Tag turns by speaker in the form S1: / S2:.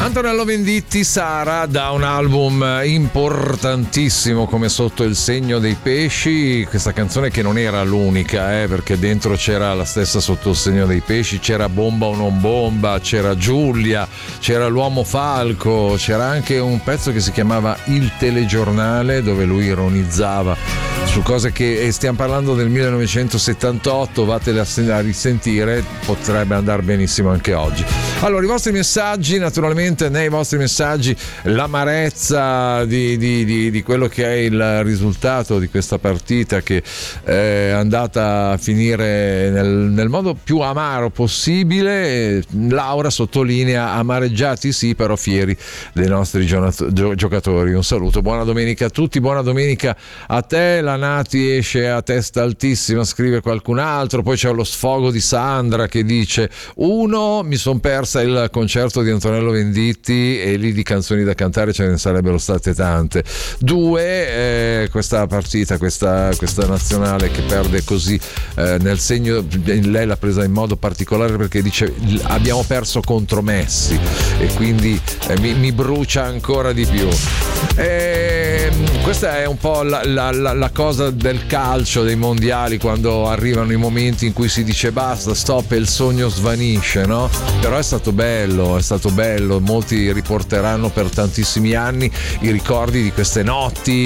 S1: Antonello Venditti, Sara, da un album importantissimo come Sotto il segno dei pesci. Questa canzone che non era l'unica, perché dentro c'era la stessa Sotto il segno dei pesci, c'era Bomba o non bomba, c'era Giulia, c'era l'Uomo Falco, c'era anche un pezzo che si chiamava Il telegiornale, dove lui ironizzava su cose che, stiamo parlando del 1978, vatele a risentire, potrebbe andare benissimo anche oggi. Allora, i vostri messaggi, naturalmente nei vostri messaggi l'amarezza di quello che è il risultato di questa partita, che è andata a finire nel modo più amaro possibile. Laura sottolinea: amareggiati sì, però fieri dei nostri giocatori. Un saluto, buona domenica a tutti, buona domenica a te. La Nati esce a testa altissima, scrive qualcun altro. Poi c'è lo sfogo di Sandra che dice: 1, mi son persa il concerto di Antonello Venditti e lì di canzoni da cantare ce ne sarebbero state tante. 2, questa partita, questa nazionale che perde così nel segno, lei l'ha presa in modo particolare perché dice: abbiamo perso contro Messi, e quindi mi brucia ancora di più. Questa è un po' la cosa del calcio, dei mondiali, quando arrivano i momenti in cui si dice basta, stop e il sogno svanisce, no? Però è stato bello, molti riporteranno per tantissimi anni i ricordi di queste notti